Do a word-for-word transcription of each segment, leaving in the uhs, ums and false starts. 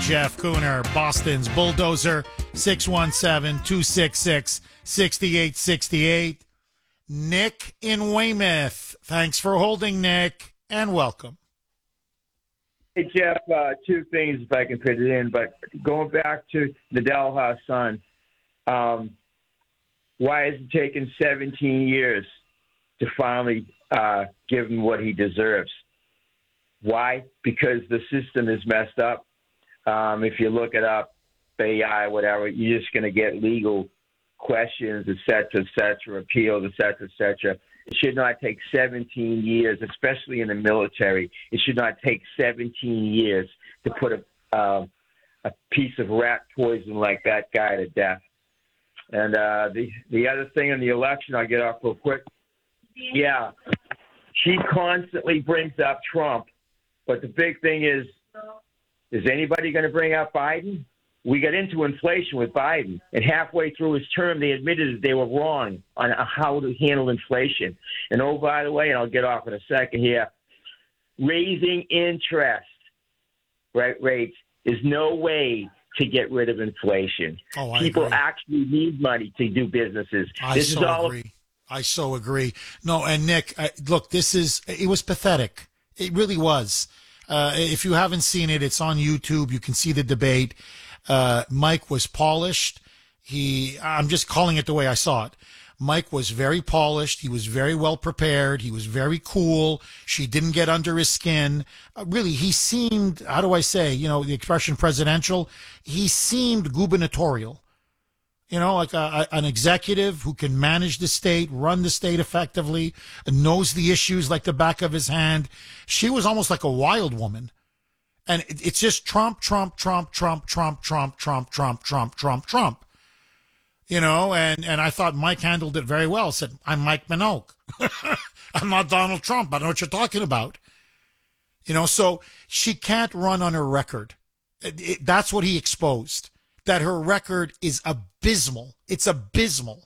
Jeff Cooner, Boston's Bulldozer, six one seven, two six six, six eight six eight. Nick in Weymouth. Thanks for holding, Nick, and welcome. Hey, Jeff, uh, two things if I can fit it in, but going back to Nadal Hassan, um, why is it taking seventeen years to finally uh, give him what he deserves? Why? Because the system is messed up. Um, if you look it up, A I, whatever, you're just going to get legal questions, et cetera, et cetera, appeals, et cetera, et cetera. It should not take seventeen years, especially in the military. It should not take seventeen years to put a, uh, a piece of rat poison like that guy to death. And uh, the, the other thing in the election, I'll get off real quick. Yeah, she constantly brings up Trump. But the big thing is, is anybody going to bring up Biden? We got into inflation with Biden, and halfway through his term, they admitted that they were wrong on how to handle inflation. And oh, by the way, and I'll get off in a second here, raising interest right, rates is no way to get rid of inflation. Oh, I People agree. actually need money to do businesses. I this so is all agree. I so agree. No, and Nick, I, look, this is, it was pathetic. It really was. Uh, if you haven't seen it, it's on YouTube. You can see the debate. Uh, Mike was polished. He, I'm just calling it the way I saw it. Mike was very polished. He was very well prepared. He was very cool. She didn't get under his skin. Uh, really, he seemed, how do I say, you know, the expression presidential, he seemed gubernatorial. You know, like a, a, an executive who can manage the state, run the state effectively, and knows the issues like the back of his hand. She was almost like a wild woman. And it, it's just Trump, Trump, Trump, Trump, Trump, Trump, Trump, Trump, Trump, Trump, Trump. You know, and, and I thought Mike handled it very well. Said, I'm Mike Minogue. I'm not Donald Trump. I know what you're talking about. You know, so she can't run on her record. It, it, that's what he exposed. That her record is abysmal. It's abysmal.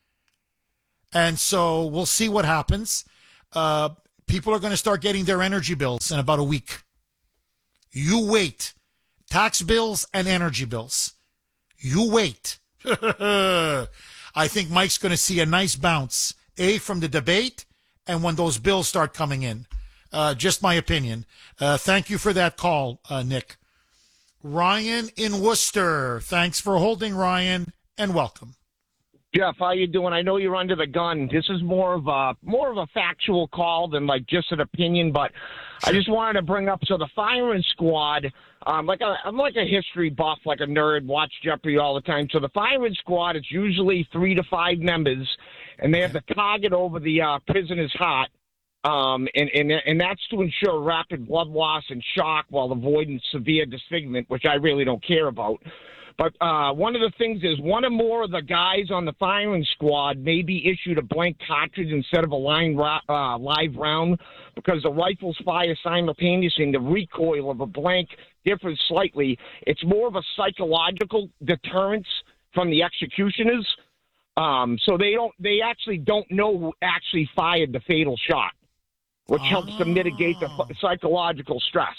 And so we'll see what happens. Uh, people are going to start getting their energy bills in about a week. You wait. Tax bills and energy bills. You wait. I think Mike's going to see a nice bounce, A, from the debate, and when those bills start coming in. Uh, just my opinion. Uh, thank you for that call, uh, Nick. Ryan in Worcester. Thanks for holding, Ryan, and welcome. Jeff, how you doing? I know you're under the gun. This is more of a more of a factual call than like just an opinion, but I just wanted to bring up so the firing squad. Um, like a, I'm like a history buff, like a nerd. Watch Jeopardy all the time. So the firing squad is usually three to five members, and they have the target over the uh, prisoner's heart. Um, and, and, and that's to ensure rapid blood loss and shock while avoiding severe disfigurement, which I really don't care about. But uh, one of the things is one or more of the guys on the firing squad may be issued a blank cartridge instead of a line ra- uh, live round because the rifles fire simultaneously and the recoil of a blank differs slightly. It's more of a psychological deterrence from the executioners. Um, so they don't, they actually don't know who actually fired the fatal shot, which oh. helps to mitigate the psychological stress.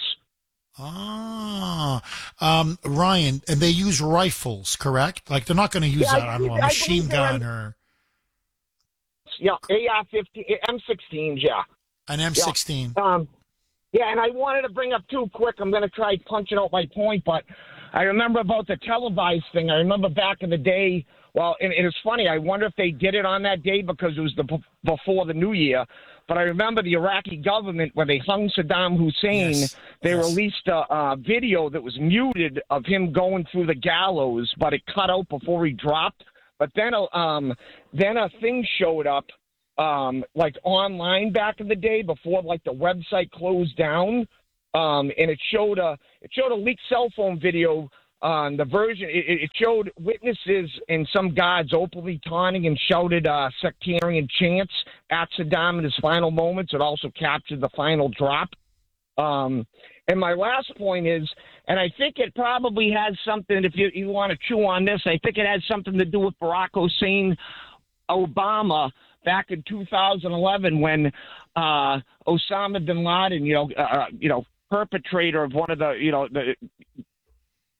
Ah, um, Ryan, and they use rifles, correct? Like they're not going to use yeah, a, I don't know, a machine gun or yeah, A R fifteen, M sixteens, yeah, an M sixteen. Yeah. Um, yeah, and I wanted to bring up too quick. I'm going to try punching out my point, but I remember about the televised thing. I remember back in the day. Well, and, and it's funny. I wonder if they did it on that day because it was the before the New Year. But I remember the Iraqi government, when they hung Saddam Hussein, yes. they yes. released a, a video that was muted of him going through the gallows, but it cut out before he dropped. But then, um, then a thing showed up, um, like online back in the day before, like the website closed down, um, and it showed a it showed a leaked cell phone video. On the version, it, it showed witnesses and some guards openly taunting and shouted uh, sectarian chants at Saddam in his final moments. It also captured the final drop. Um, and my last point is, and I think it probably has something, if you, you want to chew on this, I think it has something to do with Barack Hussein Obama back in two thousand eleven when uh, Osama bin Laden, you know, uh, you know, perpetrator of one of the, you know, the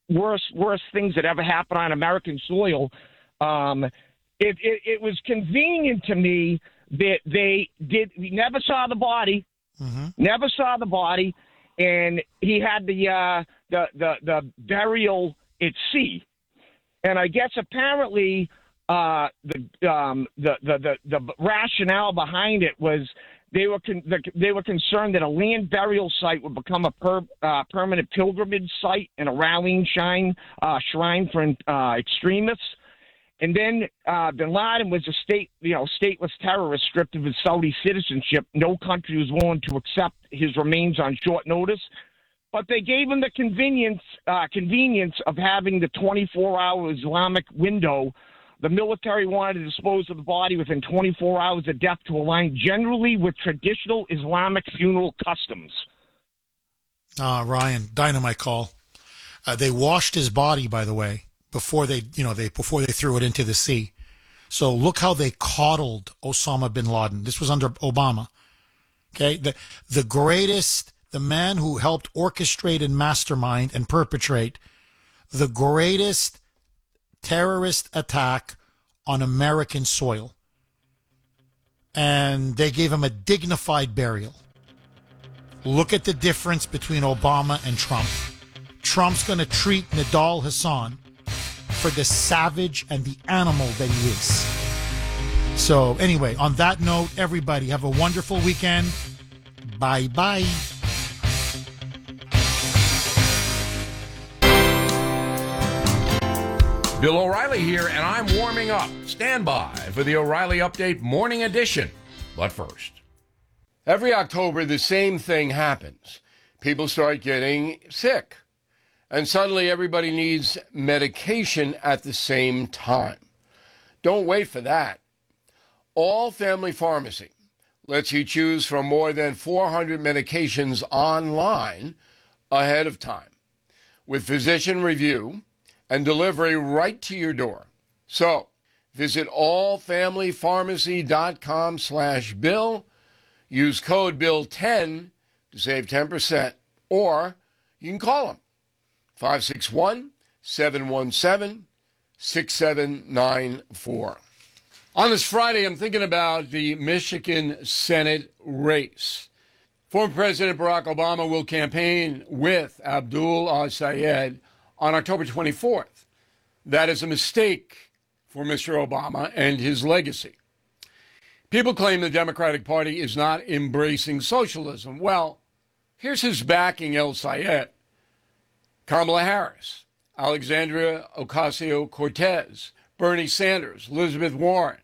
worst worst things that ever happened on American soil. Um, it, it it was convenient to me that they did. We never saw the body. Mm-hmm. Never saw the body, and he had the uh, the the the burial at sea. And I guess apparently uh, the, um, the the the the rationale behind it was they were con- they were concerned that a land burial site would become a per- uh, permanent pilgrimage site and a rallying shrine uh, shrine for uh, extremists. And then uh, Bin Laden was a state you know stateless terrorist stripped of his Saudi citizenship. No country was willing to accept his remains on short notice. But they gave him the convenience uh, convenience of having the twenty-four hour Islamic window. The military wanted to dispose of the body within twenty-four hours of death to align generally with traditional Islamic funeral customs. Uh, Ryan, dynamite call. Uh, they washed his body, by the way, before they, you know, they before they threw it into the sea. So look how they coddled Osama bin Laden. This was under Obama. Okay, the the greatest. The man who helped orchestrate and mastermind and perpetrate the greatest terrorist attack on American soil. And they gave him a dignified burial. Look at the difference between Obama and Trump. Trump's going to treat Nidal Hassan for the savage and the animal that he is. So anyway, on that note, everybody have a wonderful weekend. Bye-bye. Bill O'Reilly here, and I'm warming up. Stand by for the O'Reilly Update Morning Edition. But first, every October, the same thing happens. People start getting sick, and suddenly everybody needs medication at the same time. Don't wait for that. All Family Pharmacy lets you choose from more than four hundred medications online ahead of time, with physician review and delivery right to your door. So visit allfamilypharmacy.com slash bill. Use code bill ten to save ten percent. Or you can call them, five six one, seven one seven, six seven nine four. On this Friday, I'm thinking about the Michigan Senate race. Former President Barack Obama will campaign with Abdul al-Sayed on October twenty-fourth. That is a mistake for Mister Obama and his legacy. People claim the Democratic Party is not embracing socialism. Well, here's his backing el-Sayed: Kamala Harris, Alexandria Ocasio-Cortez, Bernie Sanders, Elizabeth Warren,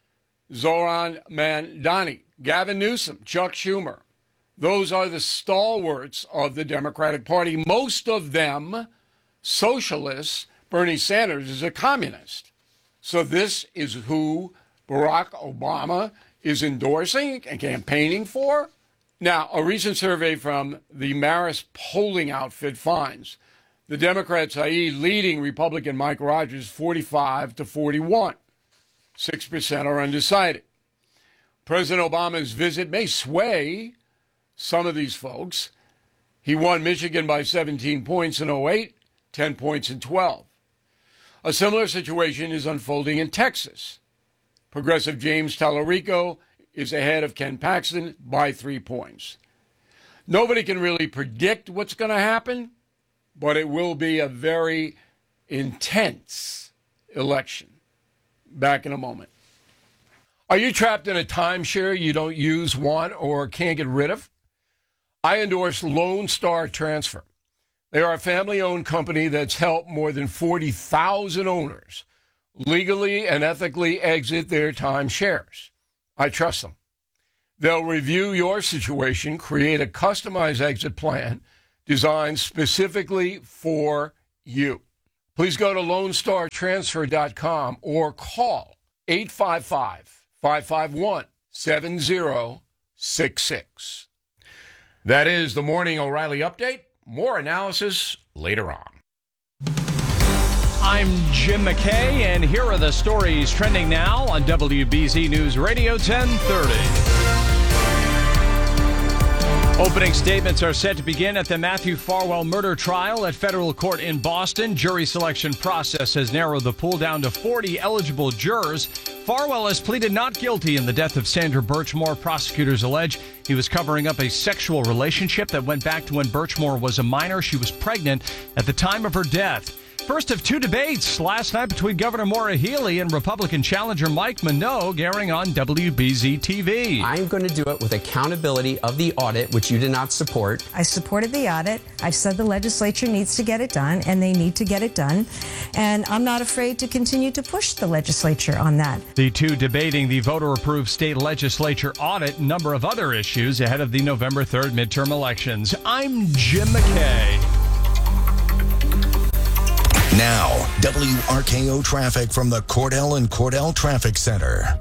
Zoran Mandani, Gavin Newsom, Chuck Schumer. Those are the stalwarts of the Democratic Party, most of them socialists. Bernie Sanders is a communist. So this is who Barack Obama is endorsing and campaigning for? Now, a recent survey from the Marist polling outfit finds the Democrat Saeed leading Republican Mike Rogers forty-five to forty-one. six percent are undecided. President Obama's visit may sway some of these folks. He won Michigan by seventeen points in oh eight, ten points in twelve. A similar situation is unfolding in Texas. Progressive James Tallarico is ahead of Ken Paxton by three points. Nobody can really predict what's going to happen, but it will be a very intense election. Back in a moment. Are you trapped in a timeshare you don't use, want, or can't get rid of? I endorse Lone Star Transfer. They are a family-owned company that's helped more than forty thousand owners legally and ethically exit their timeshares. I trust them. They'll review your situation, create a customized exit plan designed specifically for you. Please go to lone star transfer dot com or call eight five five, five five one, seven zero six six. That is the Morning O'Reilly Update. More analysis later on. I'm Jim McKay, and here are the stories trending now on W B Z News Radio ten thirty. Opening statements are set to begin at the Matthew Farwell murder trial at federal court in Boston. Jury selection process has narrowed the pool down to forty eligible jurors. Farwell has pleaded not guilty in the death of Sandra Birchmore. Prosecutors allege he was covering up a sexual relationship that went back to when Birchmore was a minor. She was pregnant at the time of her death. First of two debates last night between Governor Maura Healey and Republican challenger Mike Minogue, airing on W B Z T V. I'm going to do it with accountability of the audit, which you did not support. I supported the audit. I've said the legislature needs to get it done, and they need to get it done. And I'm not afraid to continue to push the legislature on that. The two debating the voter-approved state legislature audit, a number of other issues ahead of the November third midterm elections. I'm Jim McKay. Now, W R K O traffic from the Cordell and Cordell Traffic Center.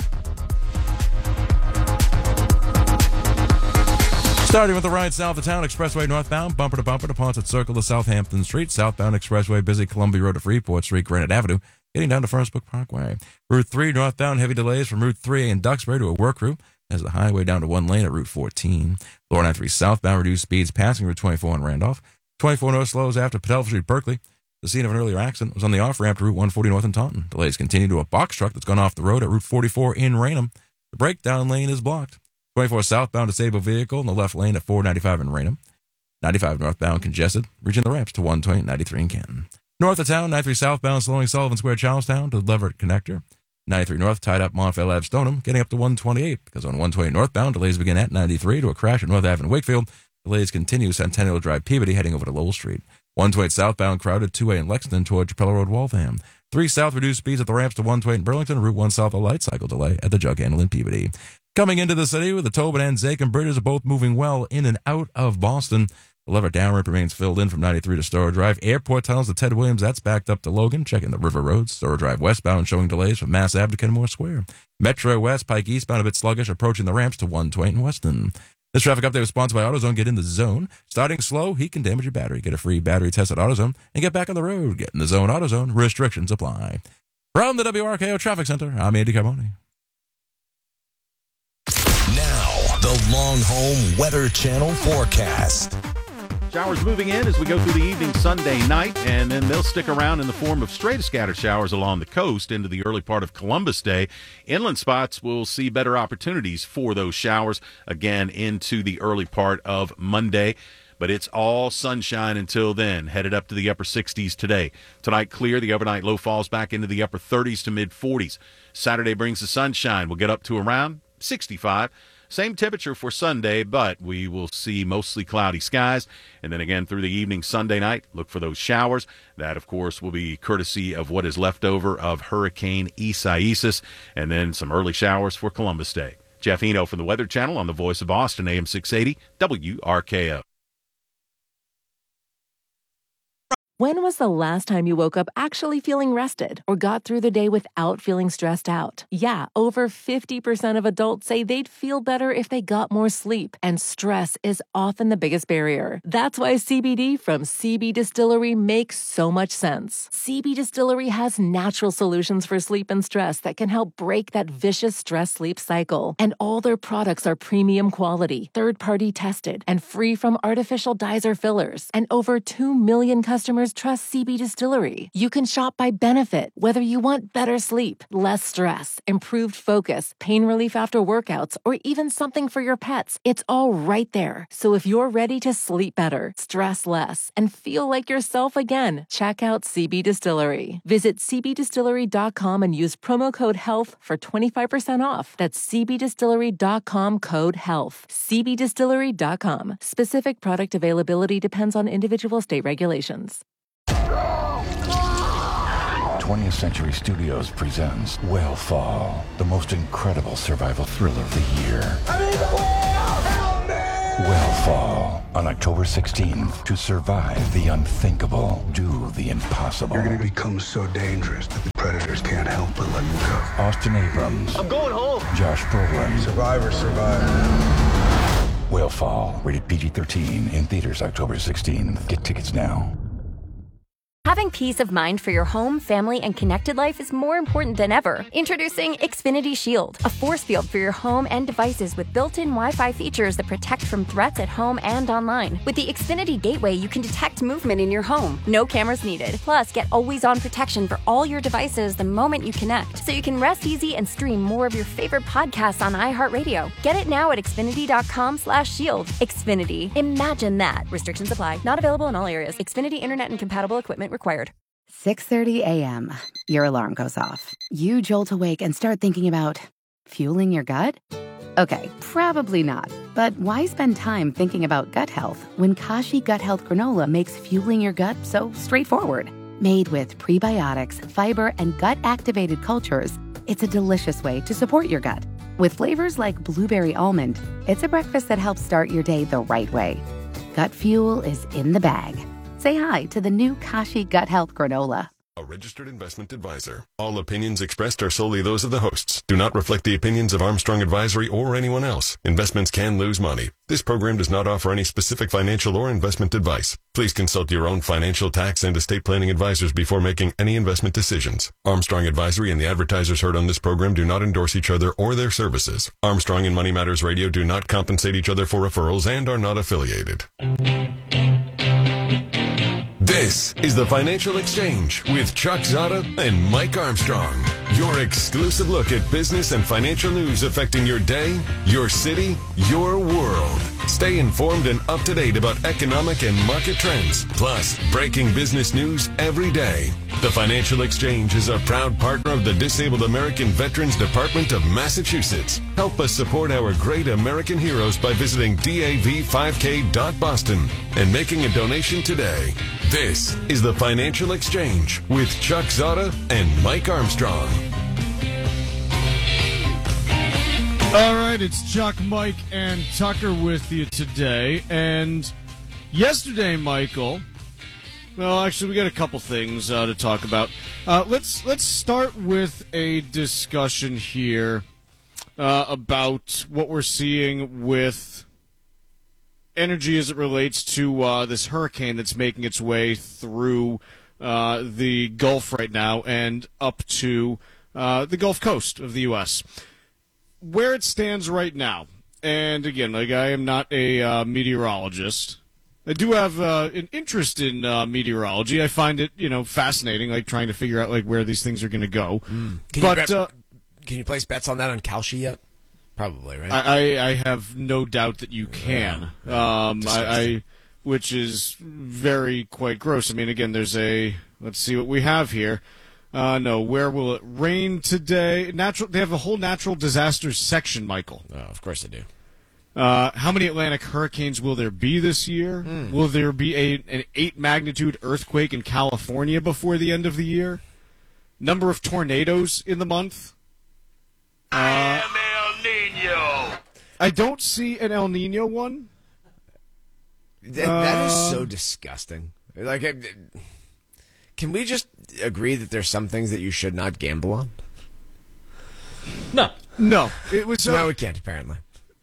Starting with the ride south of town, Expressway northbound, bumper to bumper to Ponset Circle to Southampton Street. Southbound Expressway, busy Columbia Road to Freeport Street, Granite Avenue, getting down to Frostbrook Parkway. Route three northbound, heavy delays from Route three A in Duxbury to a work route as the highway down to one lane at Route fourteen. Lower ninety-three southbound, reduced speeds passing Route twenty-four in Randolph. twenty-four north slows after Patel Street, Berkeley. The scene of an earlier accident was on the off-ramp to Route one forty north in Taunton. Delays continue to a box truck that's gone off the road at Route forty-four in Raynham. The breakdown lane is blocked. twenty-four southbound, disabled vehicle in the left lane at four ninety-five in Raynham. ninety-five northbound, congested, reaching the ramps to one twenty ninety-three in Canton. North of town, ninety-three southbound, slowing Sullivan Square, Charlestown to Leverett Connector. ninety-three north, tied up Montvale Ave, Stoneham, getting up to one twenty-eight, because on one twenty northbound, delays begin at ninety-three to a crash at North Avenue, Wakefield. Delays continue Centennial Drive, Peabody, heading over to Lowell Street. one twenty southbound, crowded two A in Lexington toward Chappella Road, Waltham. three south, reduced speeds at the ramps to one twenty in Burlington. Route one south, a light cycle delay at the Jug Handle in Peabody. Coming into the city with the Tobin and Zakin bridges are both moving well in and out of Boston. The Lever down ramp remains filled in from ninety-three to Storrow Drive. Airport tunnels to Ted Williams, that's backed up to Logan. Checking the River Roads. Storrow Drive westbound showing delays from Mass Ave to Kenmore Square. Metro West, Pike eastbound a bit sluggish, approaching the ramps to one twenty in Weston. This traffic update was sponsored by AutoZone. Get in the zone. Starting slow, heat can damage your battery. Get a free battery test at AutoZone and get back on the road. Get in the zone. AutoZone. Restrictions apply. From the W R K O Traffic Center, I'm Andy Carboni. Now, the Long Home Weather Channel forecast. Showers moving in as we go through the evening Sunday night, and then they'll stick around in the form of stray to scattered showers along the coast into the early part of Columbus Day. Inland spots will see better opportunities for those showers again into the early part of Monday. But it's all sunshine until then, headed up to the upper sixties today. Tonight, clear. The overnight low falls back into the upper thirties to mid forties. Saturday brings the sunshine. We'll get up to around sixty-five. Same temperature for Sunday, but we will see mostly cloudy skies. And then again through the evening Sunday night, look for those showers. That, of course, will be courtesy of what is left over of Hurricane Isaias, and then some early showers for Columbus Day. Jeff Eno from the Weather Channel on the Voice of Boston, A M six eighty, W R K O. When was the last time you woke up actually feeling rested or got through the day without feeling stressed out? Yeah, over fifty percent of adults say they'd feel better if they got more sleep, and stress is often the biggest barrier. That's why C B D from C B Distillery makes so much sense. C B Distillery has natural solutions for sleep and stress that can help break that vicious stress-sleep cycle. And all their products are premium quality, third-party tested, and free from artificial dyes or fillers. And over two million customers trust C B Distillery. You can shop by benefit, whether you want better sleep, less stress, improved focus, pain relief after workouts, or even something for your pets. It's all right there. So if you're ready to sleep better, stress less, and feel like yourself again, check out C B Distillery. Visit c b distillery dot com and use promo code HEALTH for twenty-five percent off. That's c b distillery dot com code HEALTH. c b distillery dot com. Specific product availability depends on individual state regulations. twentieth Century Studios presents Whale the most incredible survival thriller of the year. Whale on October sixteenth. To survive the unthinkable, do the impossible. You're going to become so dangerous that the predators can't help but let you go. Austin Abrams. I'm going home. Josh Brolin. Survivor, survivor. Whale rated P G thirteen in theaters October sixteenth. Get tickets now. Having peace of mind for your home, family, and connected life is more important than ever. Introducing Xfinity Shield, a force field for your home and devices with built-in Wi-Fi features that protect from threats at home and online. With the Xfinity Gateway, you can detect movement in your home. No cameras needed. Plus, get always-on protection for all your devices the moment you connect, so you can rest easy and stream more of your favorite podcasts on iHeartRadio. Get it now at Xfinity.com slash shield. Xfinity. Imagine that. Restrictions apply. Not available in all areas. Xfinity Internet and compatible equipment required. six thirty a.m. Your alarm goes off. You jolt awake and start thinking about fueling your gut? Okay, probably not. But why spend time thinking about gut health when Kashi Gut Health Granola makes fueling your gut so straightforward? Made with prebiotics, fiber, and gut-activated cultures, it's a delicious way to support your gut. With flavors like blueberry almond, it's a breakfast that helps start your day the right way. Gut fuel is in the bag. Say hi to the new Kashi Gut Health Granola. A registered investment advisor. All opinions expressed are solely those of the hosts. Do not reflect the opinions of Armstrong Advisory or anyone else. Investments can lose money. This program does not offer any specific financial or investment advice. Please consult your own financial, tax, and estate planning advisors before making any investment decisions. Armstrong Advisory and the advertisers heard on this program do not endorse each other or their services. Armstrong and Money Matters Radio do not compensate each other for referrals and are not affiliated. This is the Financial Exchange with Chuck Zada and Mike Armstrong. Your exclusive look at business and financial news affecting your day, your city, your world. Stay informed and up to date about economic and market trends, plus breaking business news every day. The Financial Exchange is a proud partner of the Disabled American Veterans Department of Massachusetts. Help us support our great American heroes by visiting D A V five K dot Boston and making a donation today. This is the Financial Exchange with Chuck Zada and Mike Armstrong. All right, it's Chuck, Mike, and Tucker with you today. And yesterday, Michael, well, actually, we got a couple things uh, to talk about. Uh, let's let's start with a discussion here uh, about what we're seeing with energy as it relates to uh, this hurricane that's making its way through uh, the Gulf right now and up to uh, the Gulf Coast of the U S Where it stands right now, and again, like I am not a uh, meteorologist. I do have uh, an interest in uh, meteorology. I find it, you know, fascinating, like trying to figure out like where these things are going to go. Mm. Can, but you bet, uh, can you place bets on that on Kalshi yet? Probably, right? I, I, I have no doubt that you can. Yeah. Um, I, I, which is very quite gross. I mean, again, there's a. Let's see what we have here. Uh, no, where will it rain today? Natural. They have a whole natural disasters section, Michael. Oh, of course they do. Uh, how many Atlantic hurricanes will there be this year? Mm. Will there be a, an eight magnitude earthquake in California before the end of the year? Number of tornadoes in the month? Uh, I am El Nino. I don't see an El Nino one. That, that is Uh, so disgusting. Like, I- can we just agree that there's some things that you should not gamble on? No, no. It was uh, no, we can't. Apparently.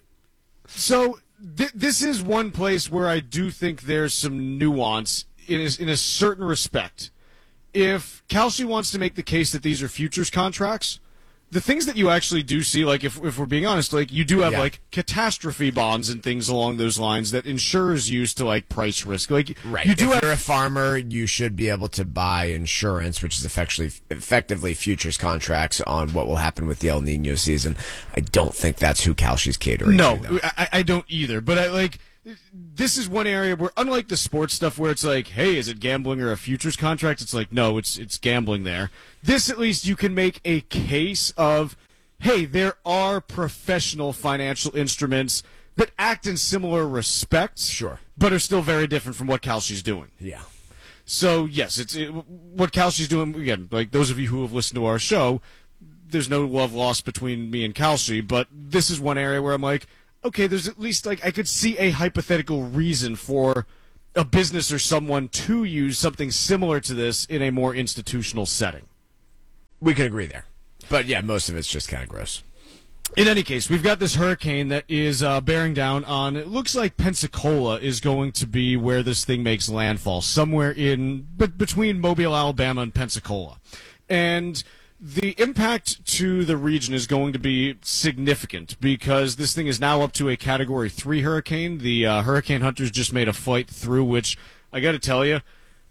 So th- this is one place where I do think there's some nuance in a, in a certain respect. If Kalshi wants to make the case that these are futures contracts, the things that you actually do see, like if if we're being honest, like you do have Yeah. like catastrophe bonds and things along those lines that insurers use to like price risk. Like Right. you do if have you're a farmer, you should be able to buy insurance, which is effectively effectively futures contracts on what will happen with the El Nino season. I don't think that's who Kalshi's catering No, to. though. I, I don't either. But I like this is one area where, unlike the sports stuff, where it's like, hey, is it gambling or a futures contract? It's like, no, it's it's gambling there. This, at least, you can make a case of, hey, there are professional financial instruments that act in similar respects, sure, but are still very different from what Kalshi's doing. Yeah. So yes, it's it, what Kalshi's doing. Again, like those of you who have listened to our show, there's no love lost between me and Kalshi, but this is one area where I'm like, okay, there's at least like I could see a hypothetical reason for a business or someone to use something similar to this in a more institutional setting. We can agree there. But yeah, most of it's just kind of gross. In any case, we've got this hurricane that is uh, bearing down on, it looks like Pensacola is going to be where this thing makes landfall, somewhere in but between Mobile, Alabama and Pensacola. And the impact to the region is going to be significant because this thing is now up to a Category three hurricane. The uh, hurricane hunters just made a flight through, which I got to tell you,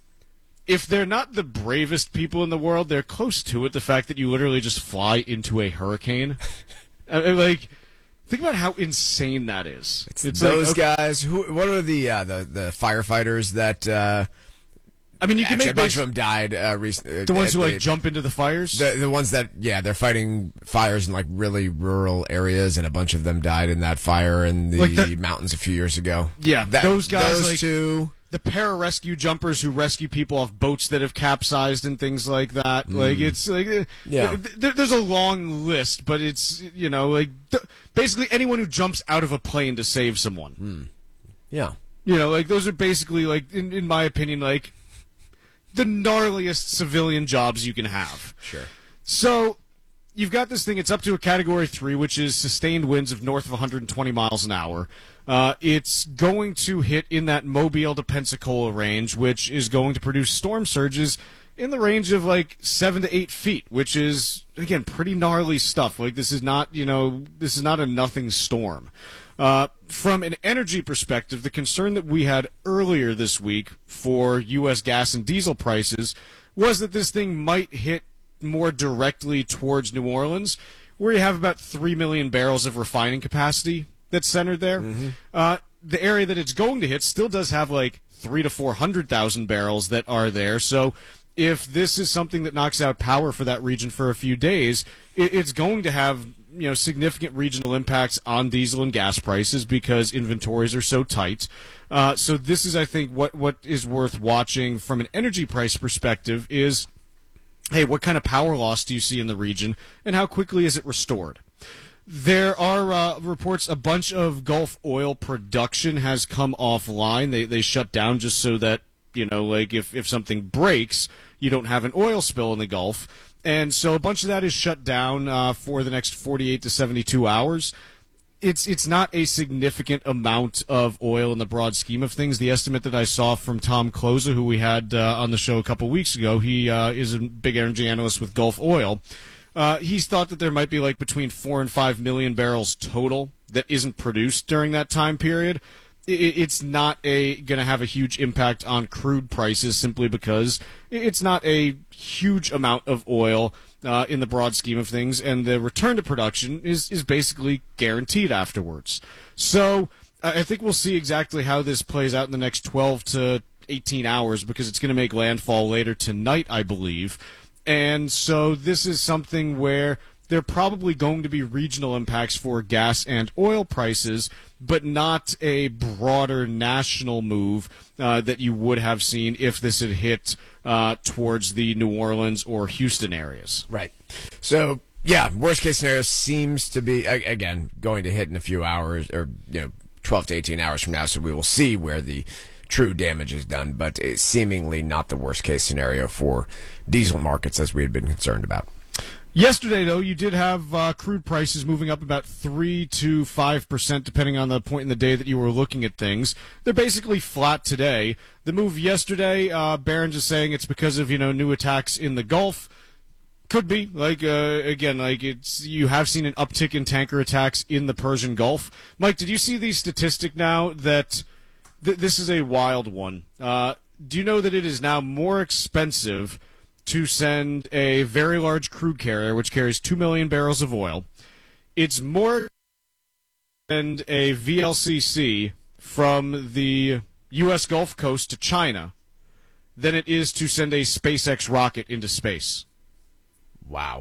if they're not the bravest people in the world, they're close to it. The fact that you literally just fly into a hurricane. I mean, like, think about how insane that is. It's, It's those like, okay, guys. Who? What are the uh, the the firefighters that? Uh, I mean, you can actually, make a bunch base- of them died uh, recently. the ones who like jump into the fires. The the ones that yeah, they're fighting fires in like really rural areas, and a bunch of them died in that fire in the, Like the- mountains a few years ago. Yeah, That- those guys, those like two. the pararescue jumpers who rescue people off boats that have capsized and things like that. Like Mm. it's like uh, Yeah. th- th- there's a long list, but it's you know like th- basically anyone who jumps out of a plane to save someone. Yeah, You know, like those are basically like in, in my opinion like the gnarliest civilian jobs you can have. Sure. So you've got this thing. It's up to a Category three, which is sustained winds of north of one hundred twenty miles an hour. Uh, it's going to hit in that Mobile to Pensacola range, which is going to produce storm surges in the range of like seven to eight feet, which is again pretty gnarly stuff. Like this is not, you know, this is not a nothing storm. Uh, from an energy perspective, the concern that we had earlier this week for U S gas and diesel prices was that this thing might hit more directly towards New Orleans, where you have about three million barrels of refining capacity that's centered there. Uh, the area that it's going to hit still does have like three to four hundred thousand barrels that are there. So if this is something that knocks out power for that region for a few days, it, it's going to have you know significant regional impacts on diesel and gas prices because inventories are so tight. Uh, so this is, I think, what what is worth watching from an energy price perspective is, hey, what kind of power loss do you see in the region, and how quickly is it restored? There are uh, reports a bunch of Gulf oil production has come offline. They they shut down just so that, you know, like if, if something breaks, you don't have an oil spill in the Gulf. And so a bunch of that is shut down uh, for the next forty-eight to seventy-two hours. It's it's not a significant amount of oil in the broad scheme of things. The estimate that I saw from Tom Kloza, who we had uh, on the show a couple weeks ago, he uh, is a big energy analyst with Gulf Oil. Uh, he's thought that there might be like between four and five million barrels total that isn't produced during that time period. It, it's not a going to have a huge impact on crude prices simply because it's not a huge amount of oil uh, in the broad scheme of things, and the return to production is is basically guaranteed afterwards. So uh, I think we'll see exactly how this plays out in the next twelve to eighteen hours because it's going to make landfall later tonight, I believe. And so this is something where there are probably going to be regional impacts for gas and oil prices, but not a broader national move uh, that you would have seen if this had hit uh, towards the New Orleans or Houston areas. Right. So, yeah, worst case scenario seems to be, a- again, going to hit in a few hours or, you know, twelve to eighteen hours from now, so we will see where the true damage is done, but it's seemingly not the worst case scenario for diesel markets as we had been concerned about. Yesterday, though, you did have uh, crude prices moving up about three to five percent, depending on the point in the day that you were looking at things. They're basically flat today. The move yesterday, uh, Barron's is saying it's because of, you know, new attacks in the Gulf. Could be. Like, uh, again, like it's you have seen an uptick in tanker attacks in the Persian Gulf. Mike, did you see the statistic now that th- this is a wild one? Uh, do you know that it is now more expensive to send a very large crude carrier, which carries two million barrels of oil? It's more than a V L C C from the U S Gulf Coast to China than it is to send a SpaceX rocket into space. Wow.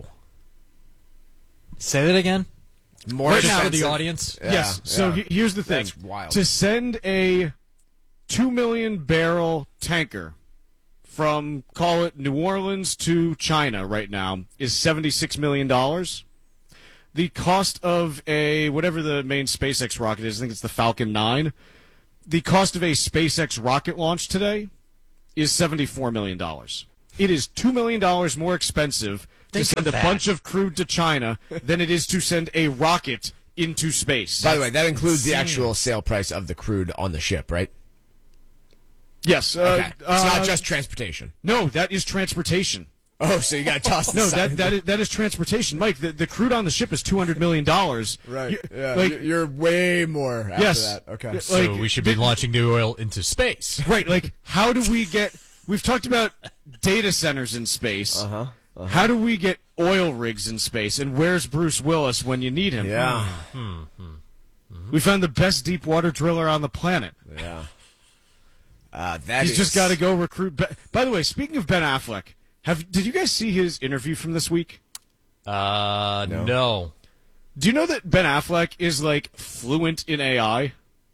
Say that again. More right now for expensive. the audience. Yeah, yes. So yeah. he- here's the thing. That's wild. To send a two million barrel tanker from, call it, New Orleans to China right now is seventy-six million dollars. The cost of a, whatever the main SpaceX rocket is, I think it's the Falcon nine, the cost of a SpaceX rocket launch today is seventy-four million dollars. It is two million dollars more expensive to send a that. bunch of crude to China than it is to send a rocket into space. By the way, that includes the insane. actual sale price of the crude on the ship, right? Yes. Uh, Okay. It's uh, not just transportation. No, that is transportation. Oh, so you got to toss. No, the that that is, that is transportation, Mike. The, the crude on the ship is two hundred million dollars. Right. You, yeah. like, you're- you're way more after yes. that. Okay. Yeah, So like, we should be did- launching new oil into space. Right. Like, how do we get? We've talked about data centers in space. Uh-huh. uh-huh. How do we get oil rigs in space? And where's Bruce Willis when you need him? Yeah. Hmm, hmm. We found the best deep water driller on the planet. Yeah. Uh, that He's is- just got to go recruit. Be- By the way, speaking of Ben Affleck, have did you guys see his interview from this week? Uh, No. no. Do you know that Ben Affleck is like fluent in A I?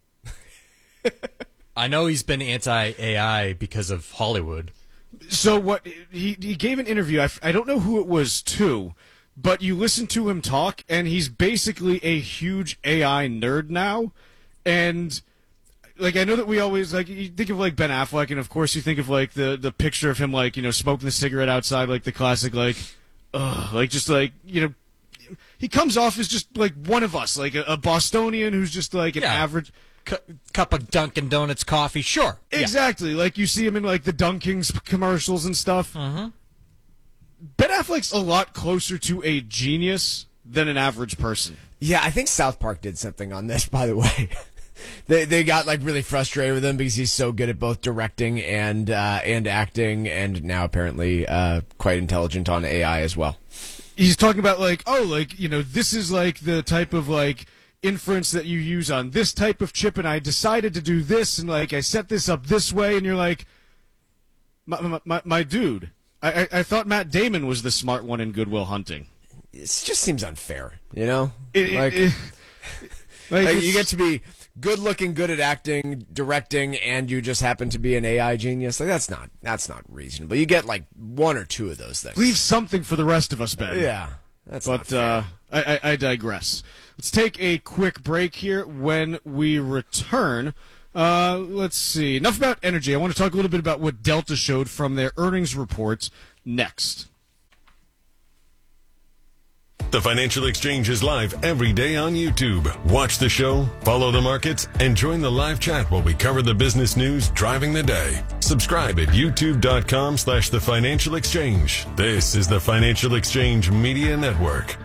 I know he's been anti-A I because of Hollywood. So what he he gave an interview. I, f- I don't know who it was to, but you listen to him talk, and he's basically a huge A I nerd now. And like I know that we always like you think of like Ben Affleck, and of course you think of like the the picture of him like you know smoking the cigarette outside, like the classic like, ugh, like just like you know. He comes off as just like one of us, like a, a Bostonian who's just like an Yeah. average C- cup of Dunkin' Donuts coffee, sure. Yeah. Exactly. Like you see him in like the Dunkings commercials and stuff. Mhm. Ben Affleck's a lot closer to a genius than an average person. Yeah, I think South Park did something on this, by the way. they they got like really frustrated with him because he's so good at both directing and uh, and acting, and now apparently uh, quite intelligent on A I as well. He's talking about like, oh, like, you know, this is like the type of like inference that you use on this type of chip, and I decided to do this, and like I set this up this way, and you're like, my my, my, my dude, I, I I thought Matt Damon was the smart one in Good Will Hunting. It just seems unfair, you know? It- it- like, it- like, like, you it's- get to be good looking, good at acting, directing, and you just happen to be an A I genius. Like that's not that's not reasonable. You get like one or two of those things. Leave something for the rest of us, Ben. Yeah, that's but not fair. uh, I, I, I digress. Let's take a quick break here. When we return, uh, let's see. Enough about energy. I want to talk a little bit about what Delta showed from their earnings report next. The Financial Exchange is live every day on YouTube. Watch the show, follow the markets, and join the live chat while we cover the business news driving the day. Subscribe at youtube.com slash the Financial Exchange. This is the Financial Exchange Media Network.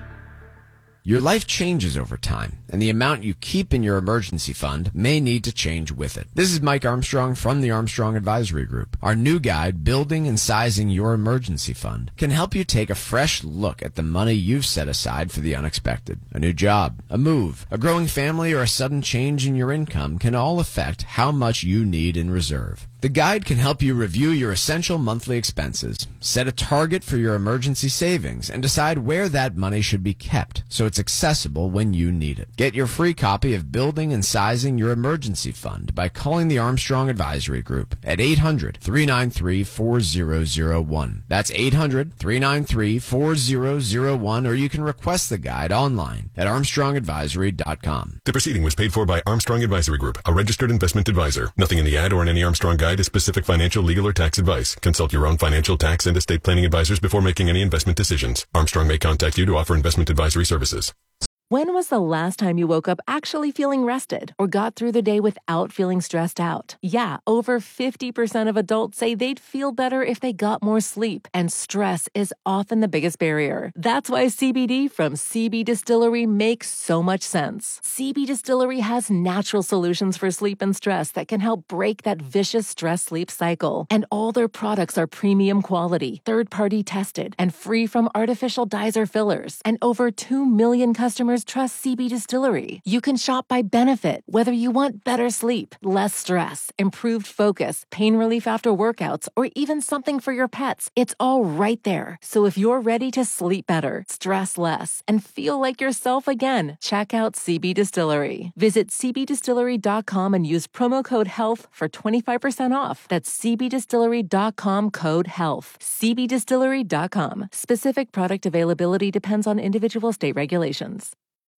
Your life changes over time, and the amount you keep in your emergency fund may need to change with it. This is Mike Armstrong from the Armstrong Advisory Group. Our new guide, Building and Sizing Your Emergency Fund, can help you take a fresh look at the money you've set aside for the unexpected. A new job, a move, a growing family, or a sudden change in your income can all affect how much you need in reserve. The guide can help you review your essential monthly expenses, set a target for your emergency savings, and decide where that money should be kept so it's accessible when you need it. Get your free copy of Building and Sizing Your Emergency Fund by calling the Armstrong Advisory Group at eight hundred, three nine three, four zero zero one. That's eight hundred, three nine three, four zero zero one, or you can request the guide online at armstrong advisory dot com. The proceeding was paid for by Armstrong Advisory Group, a registered investment advisor. Nothing in the ad or in any Armstrong guide is specific financial, legal, or tax advice. Consult your own financial, tax, and estate planning advisors before making any investment decisions. Armstrong may contact you to offer investment advisory services. When was the last time you woke up actually feeling rested or got through the day without feeling stressed out? Yeah, over fifty percent of adults say they'd feel better if they got more sleep, and stress is often the biggest barrier. That's why C B D from C B Distillery makes so much sense. C B Distillery has natural solutions for sleep and stress that can help break that vicious stress-sleep cycle. And all their products are premium quality, third-party tested, and free from artificial dyes or fillers. And over two million customers trust C B Distillery. You can shop by benefit, whether you want better sleep, less stress, improved focus, pain relief after workouts, or even something for your pets. It's all right there. So if you're ready to sleep better, stress less, and feel like yourself again, check out C B Distillery. Visit c b distillery dot com and use promo code HEALTH for twenty-five percent off. That's c b distillery dot com code HEALTH. c b distillery dot com. Specific product availability depends on individual state regulations.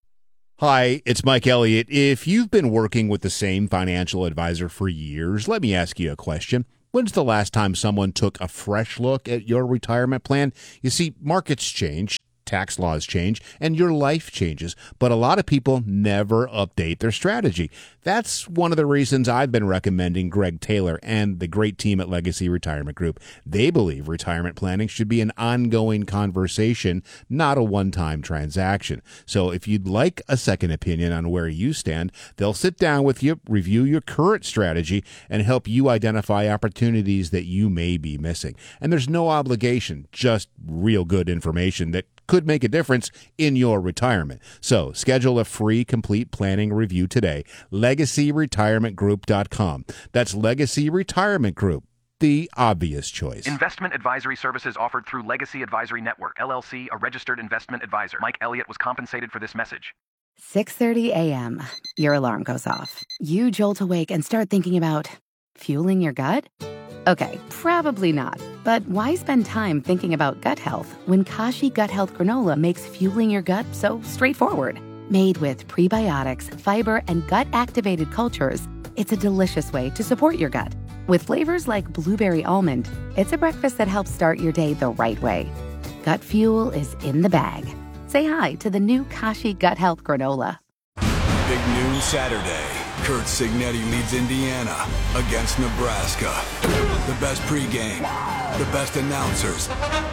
Hi, it's Mike Elliott. If you've been working with the same financial advisor for years, let me ask you a question. When's the last time someone took a fresh look at your retirement plan? You see, markets change, tax laws change, and your life changes, but a lot of people never update their strategy. That's one of the reasons I've been recommending Greg Taylor and the great team at Legacy Retirement Group. They believe retirement planning should be an ongoing conversation, not a one-time transaction. So if you'd like a second opinion on where you stand, they'll sit down with you, review your current strategy, and help you identify opportunities that you may be missing. And there's no obligation, just real good information that could make a difference in your retirement. So schedule a free complete planning review today. legacy retirement group dot com. That's Legacy Retirement Group, the obvious choice. Investment advisory services offered through Legacy Advisory Network, L L C, a registered investment advisor. Mike Elliott was compensated for this message. six thirty a.m. Your alarm goes off. You jolt awake and start thinking about fueling your gut? Okay, probably not. But why spend time thinking about gut health when Kashi Gut Health Granola makes fueling your gut so straightforward? Made with prebiotics, fiber, and gut-activated cultures, it's a delicious way to support your gut. With flavors like blueberry almond, it's a breakfast that helps start your day the right way. Gut fuel is in the bag. Say hi to the new Kashi Gut Health Granola. Big noon Saturday. Kurt Signetti leads Indiana against Nebraska. The best pregame, the best announcers.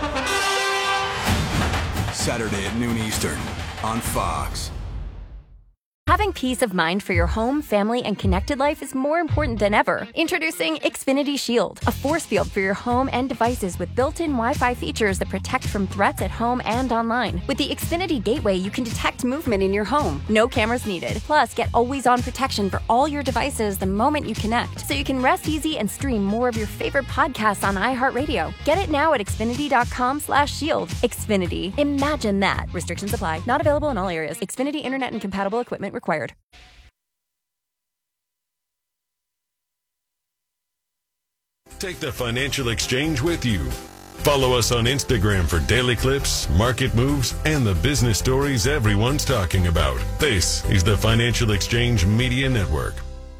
Saturday at noon Eastern on Fox. Having peace of mind for your home, family, and connected life is more important than ever. Introducing Xfinity Shield, a force field for your home and devices with built-in Wi-Fi features that protect from threats at home and online. With the Xfinity Gateway, you can detect movement in your home. No cameras needed. Plus, get always-on protection for all your devices the moment you connect, so you can rest easy and stream more of your favorite podcasts on iHeartRadio. Get it now at Xfinity.com slash shield. Xfinity. Imagine that. Restrictions apply. Not available in all areas. Xfinity Internet and compatible equipment required. Take the Financial Exchange with you. Follow us on Instagram for daily clips, market moves, and the business stories everyone's talking about. This is the Financial Exchange Media Network.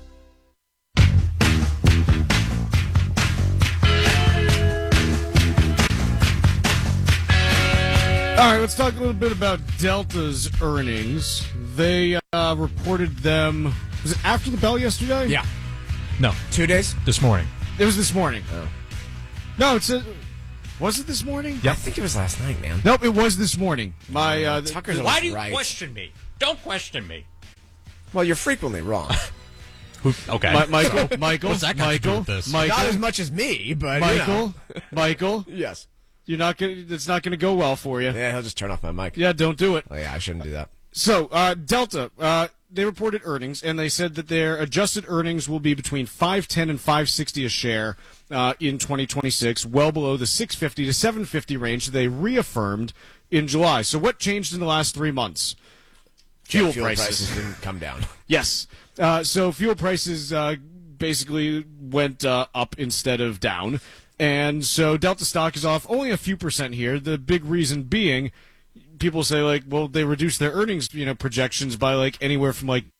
All right, let's talk a little bit about Delta's earnings. They uh, reported them, was it after the bell yesterday? Yeah. No. Two days? This morning. It was this morning. Oh. No, it's a, was it this morning? Yeah, I think it was last night, man. Nope, it was this morning. My uh, Tucker's Why do you right. question me? Don't question me. Well, you're frequently wrong. Who, okay. My, Michael, Michael, What's that got to do Michael, with this? Michael, Not as much as me, but Michael, you know. Michael. Yes. You're not gonna. It's not gonna go well for you. Yeah, he'll just turn off my mic. Yeah, don't do it. Oh yeah, I shouldn't do that. So, uh, Delta, uh, they reported earnings, and they said that their adjusted earnings will be between five ten and five sixty a share uh, in twenty twenty-six, well below the six fifty to seven fifty range that they reaffirmed in July. So, what changed in the last three months? Fuel, fuel prices. prices didn't come down. Yes. Uh, so, fuel prices uh, basically went uh, up instead of down. And so Delta stock is off only a few percent here. The big reason being, people say, like, well, they reduced their earnings, you know, projections by, like, anywhere from, like,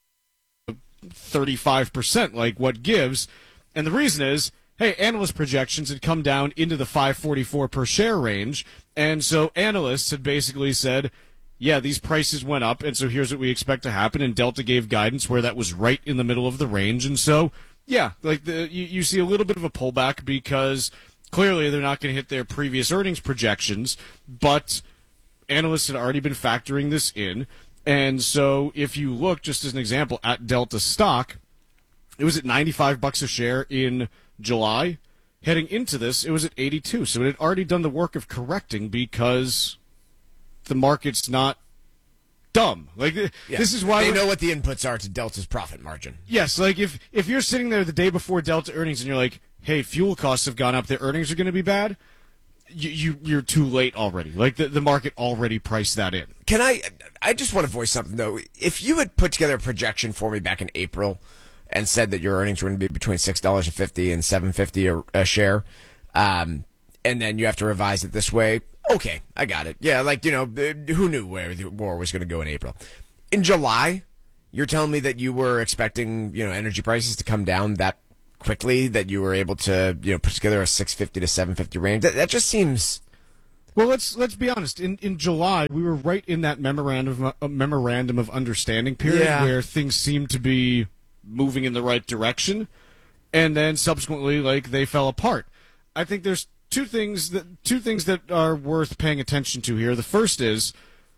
thirty-five percent, like, what gives. And the reason is, hey, analyst projections had come down into the five forty-four per share range. And so analysts had basically said, yeah, these prices went up, and so here's what we expect to happen. And Delta gave guidance where that was right in the middle of the range. And so, yeah, like the, you, you see a little bit of a pullback because clearly they're not going to hit their previous earnings projections, but analysts had already been factoring this in. And so if you look, just as an example, at Delta stock, it was at ninety-five bucks a share in July. Heading into this, it was at eighty-two. So it had already done the work of correcting because the market's not dumb. Like Yeah. this is why they we- know what the inputs are to Delta's profit margin. Yes, like if if you're sitting there the day before Delta earnings and you're like, "Hey, fuel costs have gone up, their earnings are going to be bad," you, you you're too late already. Like the the market already priced that in. Can I? I just want to voice something though. If you had put together a projection for me back in April and said that your earnings were going to be between six dollars and fifty and seven fifty a, a share, um, and then you have to revise it this way. Okay, I got it. Yeah, like, you know, who knew where the war was going to go in April? In July, you're telling me that you were expecting, you know, energy prices to come down that quickly that you were able to, you know, put together a six fifty to seven fifty range. That, that just seems. Well, let's let's be honest. In in July, we were right in that memorandum of, uh, memorandum of understanding period Yeah. where things seemed to be moving in the right direction, and then subsequently, like they fell apart. I think there's two things that two things that are worth paying attention to here. The first is,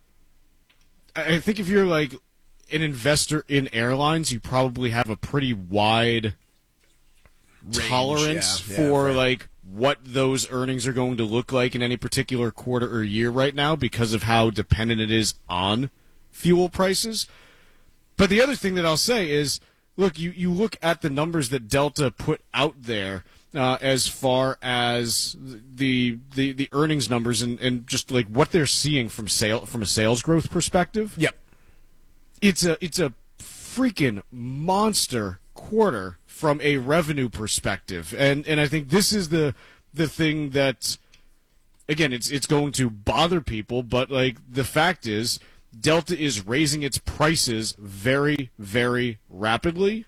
I think if you're like an investor in airlines, you probably have a pretty wide Range, tolerance yeah, yeah, for right. like what those earnings are going to look like in any particular quarter or year right now because of how dependent it is on fuel prices. But the other thing that I'll say is, look, you, you look at the numbers that Delta put out there uh, as far as the the, the earnings numbers and, and just like what they're seeing from sale from a sales growth perspective. Yep. It's a it's a freaking monster quarter from a revenue perspective, and and I think this is the the thing that, again, it's it's going to bother people, but like the fact is, Delta is raising its prices very very rapidly,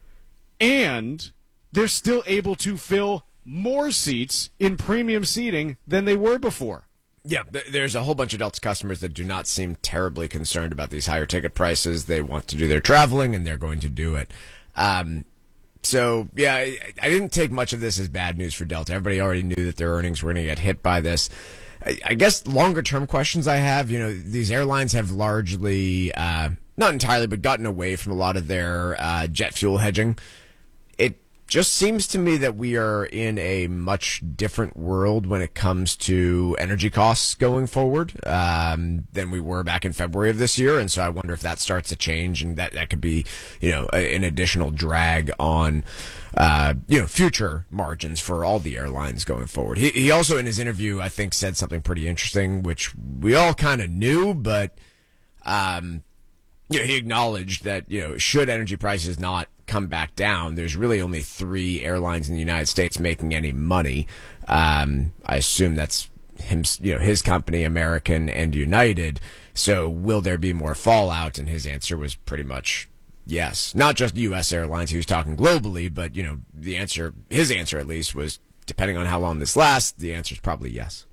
and they're still able to fill more seats in premium seating than they were before. Yeah, th- there's a whole bunch of Delta customers that do not seem terribly concerned about these higher ticket prices. They want to do their traveling, and they're going to do it. Um, so, yeah, I, I didn't take much of this as bad news for Delta. Everybody already knew that their earnings were going to get hit by this. I, I guess longer-term questions I have, you know, these airlines have largely, uh, not entirely, but gotten away from a lot of their uh, jet fuel hedging. It just seems to me that we are in a much different world when it comes to energy costs going forward um, than we were back in February of this year. And so I wonder if that starts to change, and that, that could be, you know, a, an additional drag on, uh, you know, future margins for all the airlines going forward. He, he also, in his interview, I think said something pretty interesting, which we all kind of knew, but, um, you know, he acknowledged that, you know, should energy prices not come back down, there's really only three airlines in the United States making any money. Um, I assume that's him, you know, his company, American and United. So will there be more fallout? And his answer was pretty much yes. Not just U S airlines. He was talking globally, but, you know, the answer, his answer at least, was depending on how long this lasts, the answer is probably yes.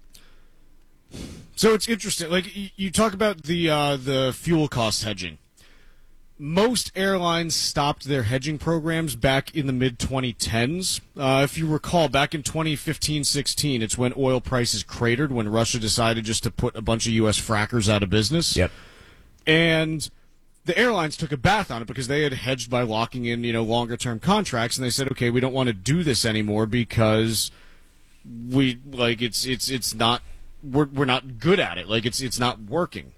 So it's interesting. Like y- you talk about the uh, the fuel cost hedging. Most airlines stopped their hedging programs back in the mid twenty tens. Uh, if you recall, back in twenty fifteen sixteen, it's when oil prices cratered, when Russia decided just to put a bunch of U S frackers out of business. Yep. And the airlines took a bath on it because they had hedged by locking in, you know, longer term contracts, and they said, okay, we don't want to do this anymore because we like it's it's it's not we're we're not good at it. Like it's it's not working.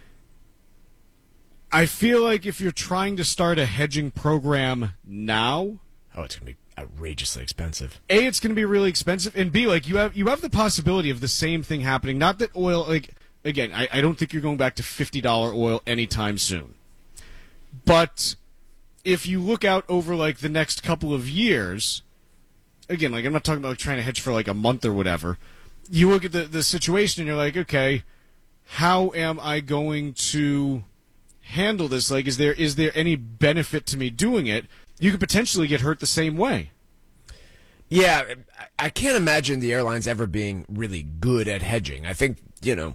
I feel like if you're trying to start a hedging program now, oh, it's going to be outrageously expensive. A, it's going to be really expensive, and B, like you have you have the possibility of the same thing happening. Not that oil, like again, I, I don't think you're going back to fifty dollars oil anytime soon. But if you look out over like the next couple of years, again, like I'm not talking about like, trying to hedge for like a month or whatever. You look at the the situation and you're like, okay, how am I going to handle this? Like, is there is there any benefit to me doing it? You could potentially get hurt the same way. Yeah, I can't imagine the airlines ever being really good at hedging. I think, you know,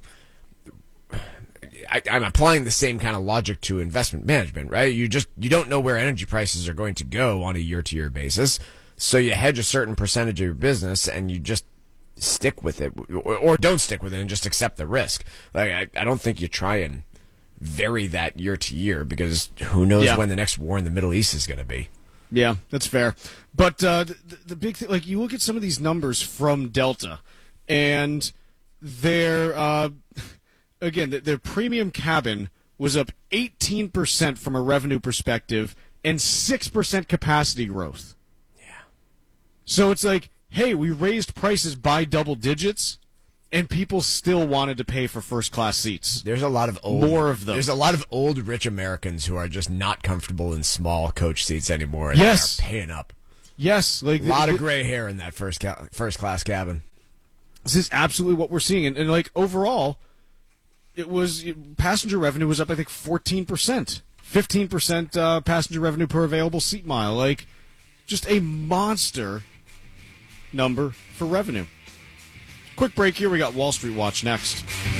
I, I'm applying the same kind of logic to investment management, right? You just you don't know where energy prices are going to go on a year-to-year basis, so you hedge a certain percentage of your business and you just stick with it, or, or don't stick with it and just accept the risk. Like I, I don't think you try and vary that year to year because who knows Yeah. when the next war in the Middle East is going to be. Yeah, that's fair. But uh, the, the big thing, like you look at some of these numbers from Delta, and their uh, again, their premium cabin was up eighteen percent from a revenue perspective and six percent capacity growth. Yeah. So it's like, hey, we raised prices by double digits, and people still wanted to pay for first class seats. There's a lot of old, more of them. There's a lot of old rich Americans who are just not comfortable in small coach seats anymore. And Yes. they're paying up. Yes, like A lot the- of gray hair in that first ca- first class cabin. This is absolutely what we're seeing, and, and like overall, it was passenger revenue was up, I think, fourteen percent, fifteen percent uh, passenger revenue per available seat mile. Like Just a monster number for revenue. Quick break here. We got Wall Street Watch next.